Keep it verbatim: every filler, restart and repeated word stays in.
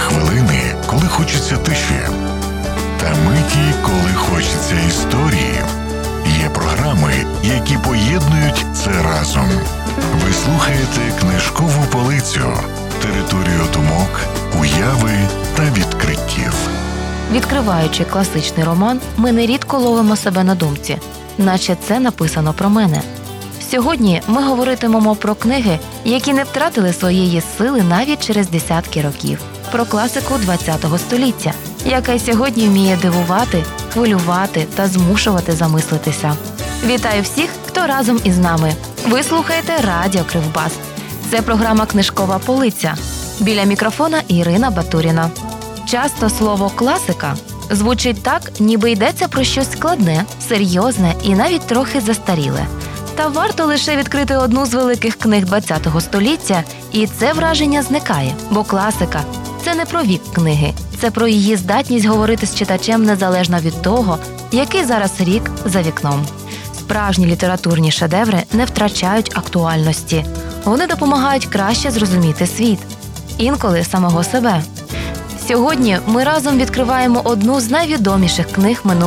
хвилини, коли хочеться тиші, та миті, коли хочеться історії. Є програми, які поєднують це разом. Ви слухаєте «Книжкову полицю» – територію думок, уяви та відкриттів. Відкриваючи класичний роман, ми нерідко ловимо себе на думці, наче це написано про мене. Сьогодні ми говоритимемо про книги, які не втратили своєї сили навіть через десятки років. Про класику ХХ століття, яка сьогодні вміє дивувати, хвилювати та змушувати замислитися. Вітаю всіх, хто разом із нами. Ви слухаєте Радіо Кривбас. Це програма «Книжкова полиця». Біля мікрофона Ірина Батуріна. Часто слово «класика» звучить так, ніби йдеться про щось складне, серйозне і навіть трохи застаріле. Та варто лише відкрити одну з великих книг ХХ століття, і це враження зникає. Бо класика – це не про вік книги, це про її здатність говорити з читачем незалежно від того, який зараз рік за вікном. Справжні літературні шедеври не втрачають актуальності. Вони допомагають краще зрозуміти світ. Інколи самого себе. Сьогодні ми разом відкриваємо одну з найвідоміших книг минулого